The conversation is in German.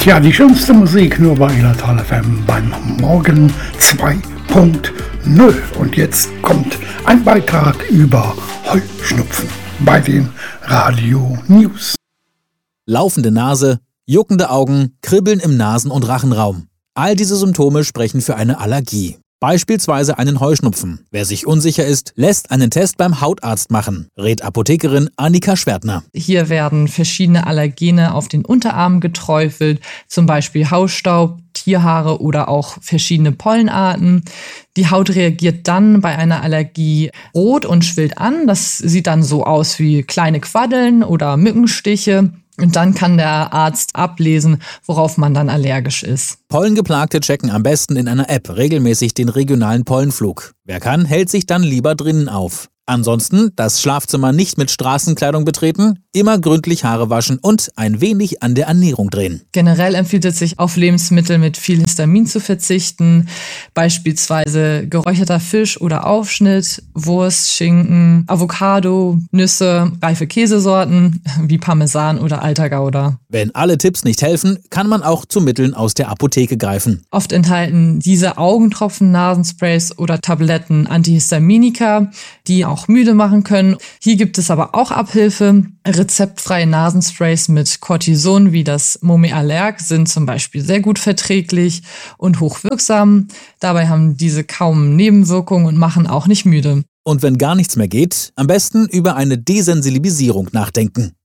Tja, die schönste Musik nur bei Illertal FM beim Morgen 2.0. Und jetzt kommt ein Beitrag über Heuschnupfen bei den Radio News. Laufende Nase, juckende Augen, Kribbeln im Nasen- und Rachenraum. All diese Symptome sprechen für eine Allergie. Beispielsweise einen Heuschnupfen. Wer sich unsicher ist, lässt einen Test beim Hautarzt machen, rät Apothekerin Annika Schwertner. Hier werden verschiedene Allergene auf den Unterarm geträufelt, zum Beispiel Hausstaub, Tierhaare oder auch verschiedene Pollenarten. Die Haut reagiert dann bei einer Allergie rot und schwillt an. Das sieht dann so aus wie kleine Quaddeln oder Mückenstiche. Und dann kann der Arzt ablesen, worauf man dann allergisch ist. Pollengeplagte checken am besten in einer App regelmäßig den regionalen Pollenflug. Wer kann, hält sich dann lieber drinnen auf. Ansonsten das Schlafzimmer nicht mit Straßenkleidung betreten, immer gründlich Haare waschen und ein wenig an der Ernährung drehen. Generell empfiehlt es sich, auf Lebensmittel mit viel Histamin zu verzichten, beispielsweise geräucherter Fisch oder Aufschnitt, Wurst, Schinken, Avocado, Nüsse, reife Käsesorten wie Parmesan oder alter Gouda. Wenn alle Tipps nicht helfen, kann man auch zu Mitteln aus der Apotheke greifen. Oft enthalten diese Augentropfen, Nasensprays oder Tabletten Antihistaminika, die auch müde machen können. Hier gibt es aber auch Abhilfe. Rezeptfreie Nasensprays mit Cortison wie das Momealerg sind zum Beispiel sehr gut verträglich und hochwirksam. Dabei haben diese kaum Nebenwirkungen und machen auch nicht müde. Und wenn gar nichts mehr geht, am besten über eine Desensibilisierung nachdenken.